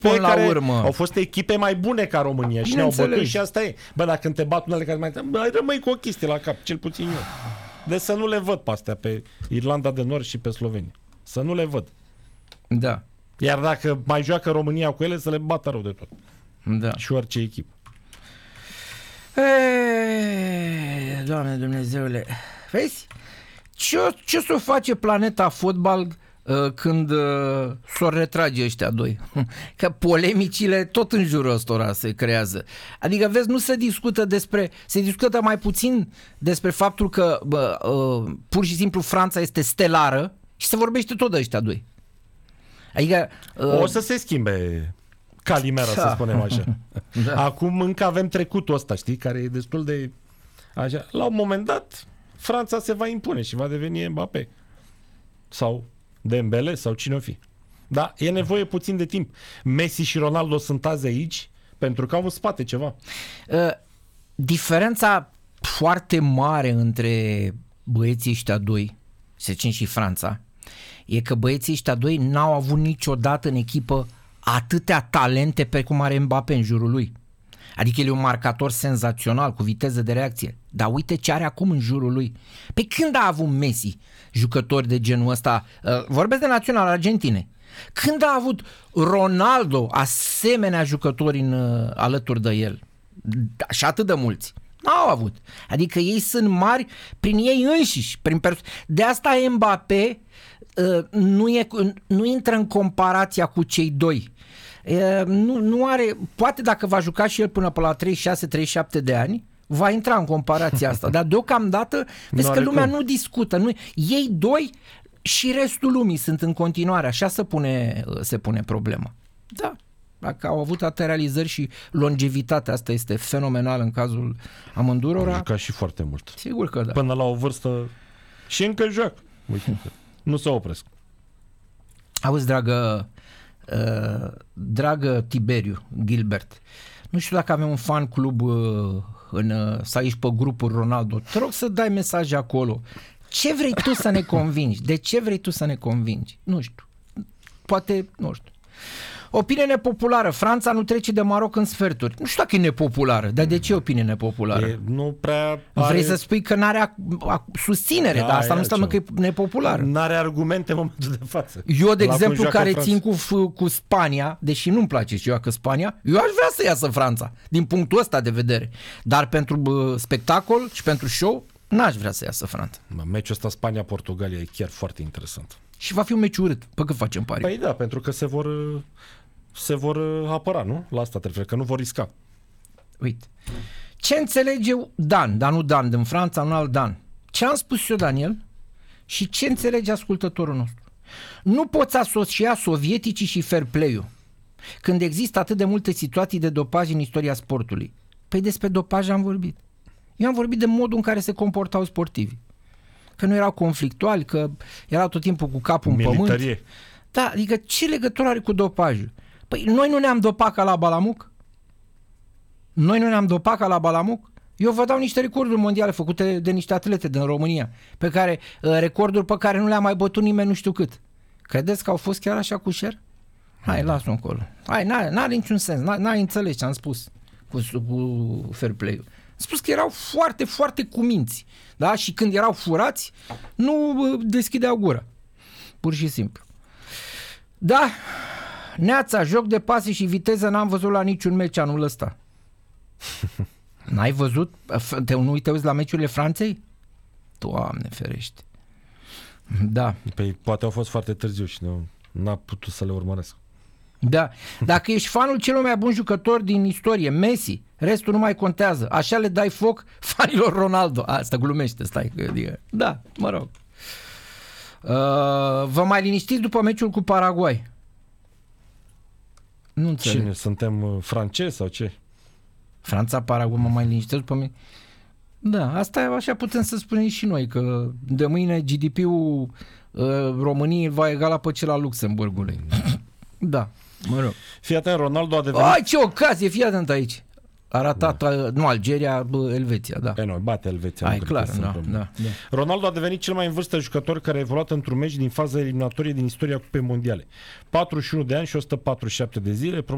până la urmă. Au fost echipe mai bune ca România și ne-au bătut și asta e. Bă, dacă când te bat unele care mai rămâi cu o chestie la cap, cel puțin eu. Deci să nu le văd pe astea, pe Irlanda de Nord și pe Slovenia. Să nu le văd. Da. Iar dacă mai joacă România cu ele, să le bată rău de tot. Da. Și orice echipă. Doamne Dumnezeule. Vezi? Ce s-o face planeta fotbal când s-o retrage ăștia doi? Că polemicile tot în jurul ăstora se creează. Adică, vezi, nu se discută se discută mai puțin despre faptul că pur și simplu Franța este stelară și se vorbește tot de ăștia doi. Adică o să se schimbe calimera, să spunem așa. Da. Acum încă avem trecutul ăsta, știi, care e destul de așa. La un moment dat Franța se va impune și va deveni Mbappé sau Dembele sau cine o fi. Da, e nevoie puțin de timp. Messi și Ronaldo sunt azi aici pentru că au în spate ceva. Diferența foarte mare între băieții ăștia doi, să zicem și Franța, e că băieții ăștia doi n-au avut niciodată în echipă atâtea talente pe cum are Mbappé în jurul lui. Adică el e un marcator senzațional, cu viteză de reacție. Dar uite ce are acum în jurul lui. Pe când a avut Messi jucători de genul ăsta? Vorbesc de național Argentinei. Când a avut Ronaldo asemenea jucători alături de el? Și atât de mulți. N-au avut. Adică ei sunt mari prin ei înșiși. De asta Mbappé nu intră în comparația cu cei doi. Nu are, poate dacă va juca și el până pe la 36-37 de ani, va intra în comparația asta, dar deocamdată vezi că lumea nu discută, ei doi și restul lumii sunt în continuare, așa se pune problema. Da, dacă au avut atâtea realizări și longevitatea asta este fenomenală în cazul amândurora. Au jucat și foarte mult. Sigur că da. Până la o vârstă și încă joacă. Uite, nu se opresc. Auzi, dragă Tiberiu Gilbert, nu știu dacă avem un fan club să aici pe grupul Ronaldo. Te rog să dai mesaje acolo. Ce vrei tu să ne convingi? De ce vrei tu să ne convingi? Nu știu. Poate, nu știu. Opinie nepopulară. Franța nu trece de Maroc în sferturi. Nu știu dacă e nepopulară, dar de ce opinie nepopulară? Nu prea Vrei să spui că n-are susținere, dar asta nu înseamnă că e nepopulară. N-are argumente în momentul de față. Eu, de exemplu, care țin cu Spania, deși nu-mi place să joacă Spania, eu aș vrea să iasă Franța, din punctul ăsta de vedere. Dar pentru spectacol și pentru show, n-aș vrea să iasă Franța. Meciul ăsta Spania-Portugalia e chiar foarte interesant. Și va fi un meci urât. Pe cât facem pari? Păi da, pentru că se vor apăra, nu? La asta trebuie, că nu vor risca. Uite. Ce înțelege Dan, dar nu Dan din Franța, un alt Dan. Ce am spus eu, Daniel? Și ce înțelege ascultătorul nostru? Nu poți asocia sovieticii și fair play-ul când există atât de multe situații de dopaj în istoria sportului. Păi despre dopaj am vorbit. Eu am vorbit de modul în care se comportau sportivi. Că nu erau conflictuali, că erau tot timpul cu capul în pământ. Da, adică ce legătură are cu dopajul? Păi noi nu ne-am dopat ca la Balamuc? Eu vă dau niște recorduri mondiale făcute de niște atlete din România, recorduri pe care nu le-a mai bătut nimeni nu știu cât. Credeți că au fost chiar așa cu share? Hai, las-o încolo. Hai, n-are niciun sens, n-ai înțeles ce am spus cu fair play-ul. Am spus că erau foarte, foarte cuminți, da? Și când erau furați, nu deschideau gura. Pur și simplu. Da, Neața, joc de pase și viteză n-am văzut la niciun meci anul ăsta. N-ai văzut? Nu te uiți la meciurile Franței? Doamne ferește. Da. Păi poate au fost foarte târziu și n-a putut să le urmăresc. Da. Dacă ești fanul celor mai buni jucători din istorie, Messi, restul nu mai contează. Așa le dai foc fanilor Ronaldo. Asta glumește, stai. Da, mă rog. Vă mai liniștiți după meciul cu Paraguay? Nu înțeleg. Cine? Suntem francezi sau ce? Franța, Paraguay, mă mai liniștesc după meci? Da, asta așa putem să spunem și noi, că de mâine GDP-ul României va egala pe cel al Luxemburgului. Da, mă rog. Fii atent, Ronaldo a devenit... Ai, ce ocazie, fii atent aici. A ratat, nu Algeria, Elveția, da. Păi nu, bate Elveția. Ai, clar, da. Ronaldo a devenit cel mai în vârstă jucător care a evoluat într-un meci din faza eliminatorie din istoria Cupei Mondiale. 41 de ani și 147 de zile.